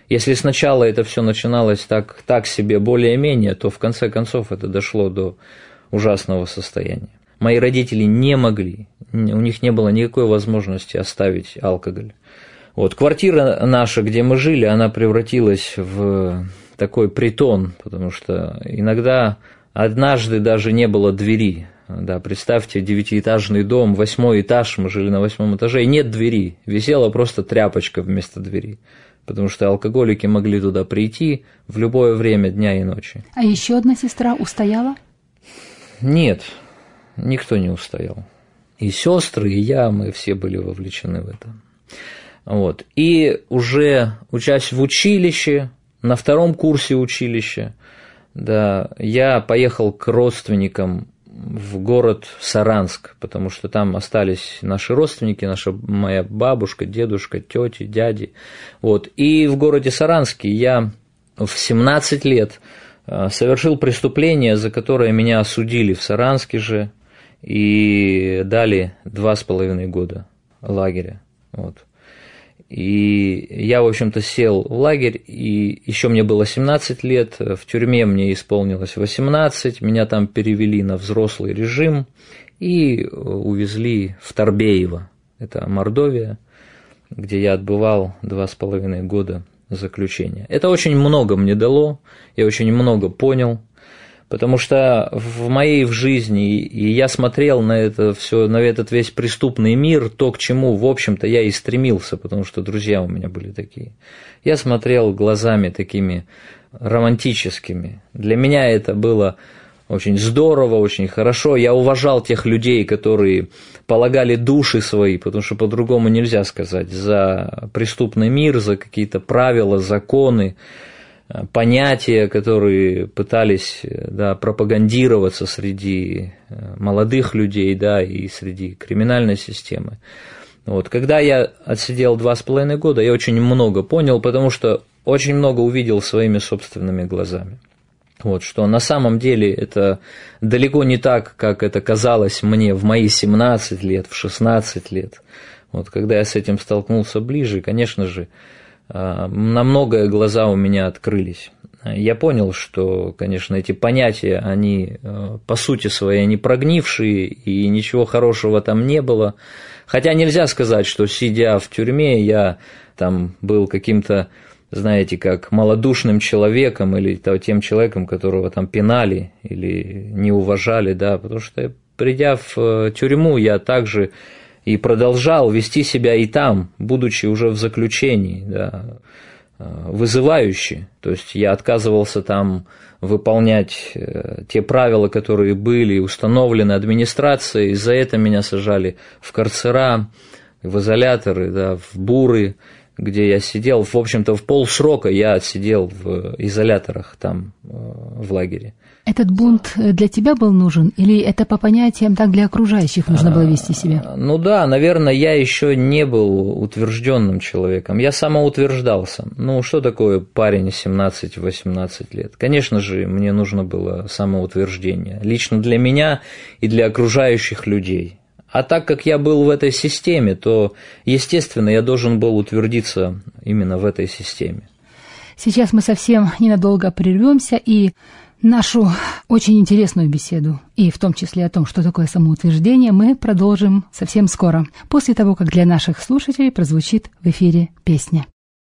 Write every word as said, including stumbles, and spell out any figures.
Если сначала это все начиналось так, так себе более-менее, то в конце концов это дошло до ужасного состояния. Мои родители не могли, у них не было никакой возможности оставить алкоголь. Вот, квартира наша, где мы жили, она превратилась в такой притон, потому что иногда однажды даже не было двери. Да, представьте, девятиэтажный дом, восьмой этаж, мы жили на восьмом этаже, и нет двери, висела просто тряпочка вместо двери, потому что алкоголики могли туда прийти в любое время дня и ночи. А еще одна сестра устояла? Нет, никто не устоял. И сестры, и я, мы все были вовлечены в это. Вот. И уже учась в училище, на втором курсе училища, да, я поехал к родственникам в город Саранск, потому что там остались наши родственники, наша моя бабушка, дедушка, тети, дяди. Вот. И в городе Саранске я в семнадцать лет совершил преступление, за которое меня осудили в Саранске же и дали два с половиной года лагеря. Вот. И я, в общем-то, сел в лагерь, и еще мне было семнадцать лет, в тюрьме мне исполнилось восемнадцать, меня там перевели на взрослый режим и увезли в Торбеево, это Мордовия, где я отбывал два с половиной года заключения. Это очень много мне дало, я очень много понял, потому что в моей в жизни, и я смотрел на это все, на этот весь преступный мир, то, к чему, в общем-то, я и стремился, потому что друзья у меня были такие. Я смотрел глазами такими романтическими. Для меня это было очень здорово, очень хорошо. Я уважал тех людей, которые полагали души свои, потому что по-другому нельзя сказать, за преступный мир, за какие-то правила, законы, понятия, которые пытались, да, пропагандироваться среди молодых людей, да, и среди криминальной системы. Вот. Когда я отсидел два с половиной года, я очень много понял, потому что очень много увидел своими собственными глазами. Вот, что на самом деле это далеко не так, как это казалось мне в мои семнадцать лет, в шестнадцать лет. Вот, когда я с этим столкнулся ближе, конечно же, на многое глаза у меня открылись. Я понял, что, конечно, эти понятия, они по сути своей не прогнившие, и ничего хорошего там не было. Хотя нельзя сказать, что, сидя в тюрьме, я там был каким-то, знаете, как малодушным человеком или тем человеком, которого там пинали или не уважали, да, потому что, придя в тюрьму, я также и продолжал вести себя и там, будучи уже в заключении, да, вызывающе. То есть я отказывался там выполнять те правила, которые были установлены администрацией, и за это меня сажали в карцера, в изоляторы, да, в буры, где я сидел, в общем-то, в полсрока я отсидел в изоляторах там, в лагере. Этот бунт для тебя был нужен, или это по понятиям так для окружающих нужно было вести себя? Ну да, наверное, я еще не был утвержденным человеком, я самоутверждался. Ну, что такое парень семнадцать-восемнадцать лет? Конечно же, мне нужно было самоутверждение, лично для меня и для окружающих людей. А так как я был в этой системе, то, естественно, я должен был утвердиться именно в этой системе. Сейчас мы совсем ненадолго прервемся и нашу очень интересную беседу, и в том числе о том, что такое самоутверждение, мы продолжим совсем скоро, после того, как для наших слушателей прозвучит в эфире песня.